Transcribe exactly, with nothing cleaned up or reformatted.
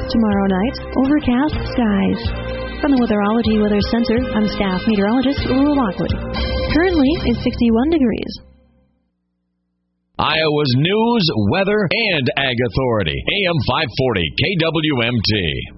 Tomorrow night, overcast skies. From the Weatherology Weather Center, I'm staff meteorologist Rue Lockwood. Currently, it's sixty-one degrees. Iowa's news, weather, and ag authority. A M five forty K W M T.